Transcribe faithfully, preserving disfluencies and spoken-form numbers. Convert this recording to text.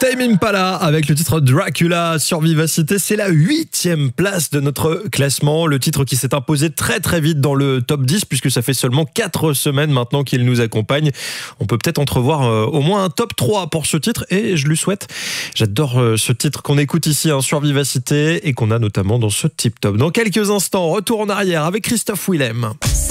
Tame Impala avec le titre Dracula sur Vivacité, c'est la huitième place de notre classement, le titre qui s'est imposé très très vite dans le top dix puisque ça fait seulement quatre semaines maintenant qu'il nous accompagne. On peut peut-être entrevoir euh, au moins un top trois pour ce titre et je lui souhaite. J'adore euh, ce titre qu'on écoute ici hein, sur Vivacité et qu'on a notamment dans ce Tip Top. Dans quelques instants, retour en arrière avec Christophe Willem.